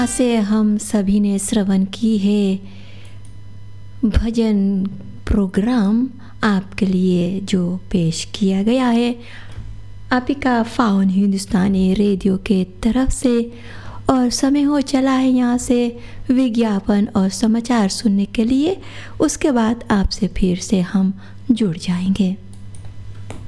यहाँ से हम सभी ने श्रवण की है भजन प्रोग्राम आपके लिए जो पेश किया गया है आपका फाउन हिंदुस्तानी रेडियो के तरफ से। और समय हो चला है यहाँ से विज्ञापन और समाचार सुनने के लिए। उसके बाद आपसे फिर से हम जुड़ जाएंगे।